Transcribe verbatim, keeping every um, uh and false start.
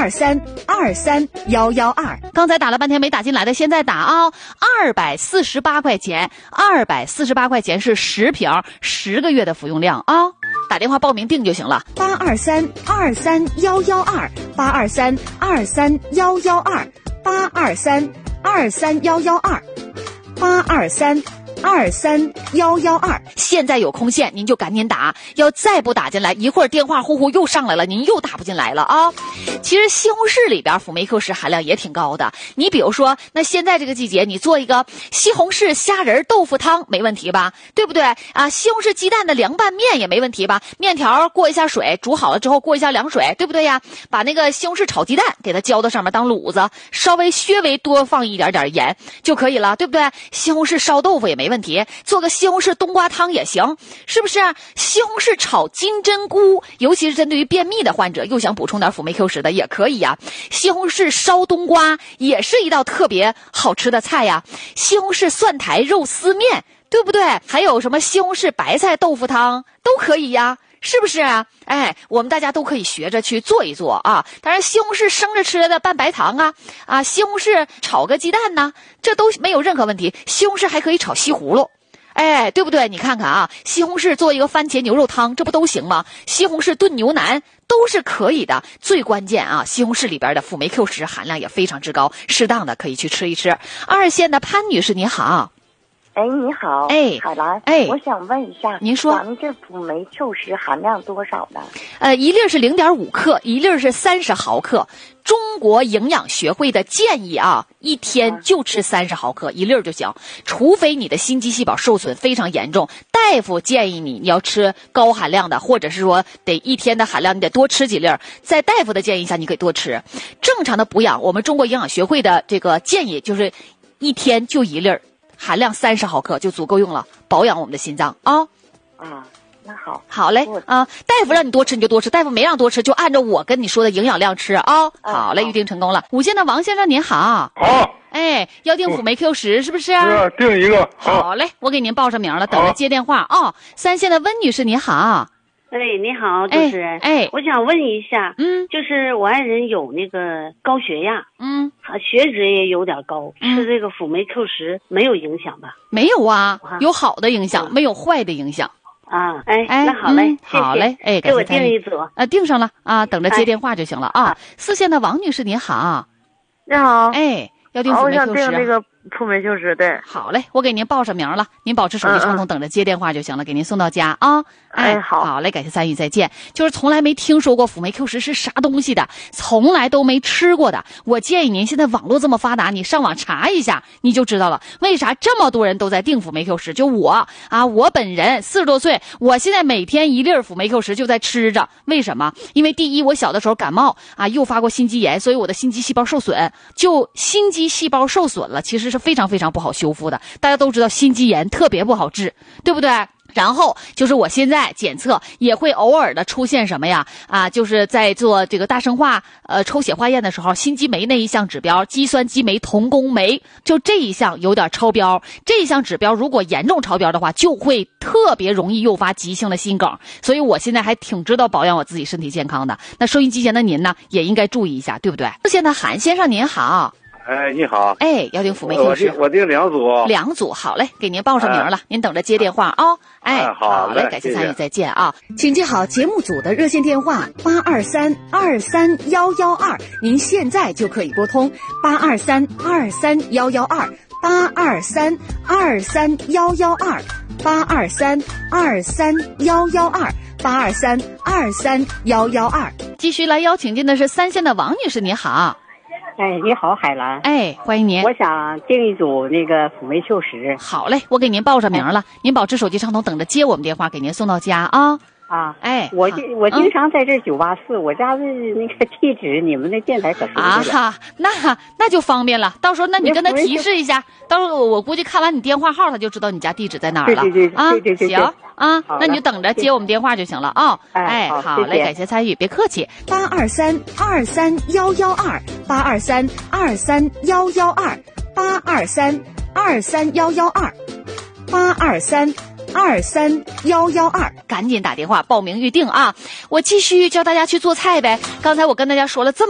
二三二三幺幺二。 刚才打了半天没打进来的，现在打啊！二百四十八块钱，二百四十八块钱是十瓶，十个月的服用量啊！打电话报名订就行了。 八二三二三幺幺二，八二三二三幺幺二，八二三二三幺幺二，八二三二三幺幺二。 现在有空线您就赶紧打，要再不打进来，一会儿电话呼呼又上来了，您又打不进来了啊！其实西红柿里边辅酶 Q 十含量也挺高的，你比如说，那现在这个季节，你做一个西红柿虾仁豆腐汤没问题吧？对不对啊？西红柿鸡蛋的凉拌面也没问题吧？面条过一下水，煮好了之后过一下凉水，对不对呀？把那个西红柿炒鸡蛋给它浇到上面当卤子，稍微稍微多放一点点盐就可以了，对不对？西红柿烧豆腐也没问题，做个西红柿冬瓜汤也行，是不是？西红柿炒金针菇，尤其是针对于便秘的患者，又想补充点辅酶 Q 十的也可以呀。西红柿烧冬瓜也是一道特别好吃的菜呀。西红柿蒜苔肉丝面，对不对？还有什么西红柿白菜豆腐汤都可以呀。是不是啊？哎，我们大家都可以学着去做一做啊！当然，西红柿生着吃的拌白糖啊，啊，西红柿炒个鸡蛋呢，这都没有任何问题。西红柿还可以炒西葫芦，哎，对不对？你看看啊，西红柿做一个番茄牛肉汤，这不都行吗？西红柿炖牛腩都是可以的。最关键啊，西红柿里边的辅酶 Q 十含量也非常之高，适当的可以去吃一吃。二线的潘女士，你好。 哎，你好， 哎， 海兰， 哎， 我想问一下， 您说， 咱们这辅酶 Q 十含量多少呢？ 呃，一粒是零点五克，一粒是三十毫克。中国营养学会的建议啊，一天就吃三十毫克，一粒就行，除非你的心肌细胞受损非常严重，大夫建议你你要吃高含量的，或者是说得一天的含量你得多吃几粒，在大夫的建议下你可以多吃。正常的补养，我们中国营养学会的这个建议就是一天就一粒，含量三十毫克就足够用了，保养我们的心脏啊。 啊，那好， 好嘞啊！大夫让你多吃你就多吃，大夫没让多吃就按照我跟你说的营养量吃啊。好嘞，预定成功了。五线的王先生您好。 好。 哎，要订辅酶 Q 十是不是？ 是啊，订一个。 好嘞，我给您报上名了，等着接电话啊。三线的温女士您好。 哎，你好，主持人。 哎， 我想问一下， 嗯， 就是我爱人有那个高血压， 嗯， 他血脂也有点高， 嗯、 吃这个辅酶 Q 十没有影响吧？ 没有啊，有好的影响，嗯、没有坏的影响。 啊，哎， 哎， 那好嘞， 嗯、 谢谢好嘞，哎， 给我订一组， 呃，订上了啊，等着接电话就行了啊。啊四线的王女士您好， 你好， 哎，要订辅酶 Q 十， 我想订那个辅酶 Q 十，对， 好嘞，我给您报上名了，您保持手机畅通，等着接电话就行了，给您送到家啊。 哎，好， 好嘞，感谢参与，再见。就是从来没听说过辅酶 Q 十是啥东西的，从来都没吃过的。我建议您现在网络这么发达，你上网查一下，你就知道了。为啥这么多人都在订辅酶 Q 十？就我啊，我本人四十多岁，我现在每天一粒辅酶 Q 十就在吃着。为什么？因为第一，我小的时候感冒啊，诱发过心肌炎，所以我的心肌细胞受损。就心肌细胞受损了，其实是非常非常不好修复的。大家都知道心肌炎特别不好治，对不对？然后就是我现在检测也会偶尔的出现什么呀？啊，就是在做这个大生化呃抽血化验的时候，心肌酶那一项指标肌酸激酶同工酶，就这一项有点超标，这一项指标如果严重超标的话，就会特别容易诱发急性的心梗。所以我现在还挺知道保养我自己身体健康的。那收音机前的您呢，也应该注意一下，对不对？现在韩先生您好。 哎，你好。 哎，要订辅酶 Q 十， 我订两组。 两组，好嘞，给您报上名了，哎、您等着接电话啊、哦。哎， 哎好嘞，感谢参与，再见啊。 请记好节目组的热线电话八二三二三幺幺二，您现在就可以拨通八二三二三幺幺二八二三二三幺幺二八二三二三幺幺二八二三二三幺幺二。继续来邀请进的是三线的王女士，你好。 哎，你好，海兰。 哎，欢迎您。 我想订一组那个辅酶 Q 十。 好嘞，我给您报上名了，哎、您保持手机畅通，等着接我们电话，给您送到家啊。 啊， 哎， 我我经常在这九八四，我家的那个地址，你们的电台可熟悉了。 啊哈，那那就方便了。到时候那你跟他提示一下，到时候我估计看完你电话号，他就知道你家地址在哪儿了。 对对对， 啊， 对对对， 行啊，那你就等着接我们电话就行了啊。哎，好嘞，感谢参与，别客气。 八二三二三幺幺二八二三二三幺幺二八二三二三幺幺二八二三。二三幺幺二， 赶紧打电话报名预定啊！我继续教大家去做菜呗。刚才我跟大家说了这么。